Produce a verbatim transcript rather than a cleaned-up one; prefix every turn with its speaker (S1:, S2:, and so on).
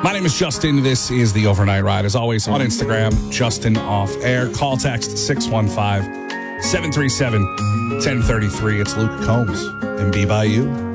S1: My name is Justin. This is the Overnight Ride. As always, on Instagram, Justin Off Air. Call text six one five, seven three seven, one zero three three. It's Luke Combs and Be By You.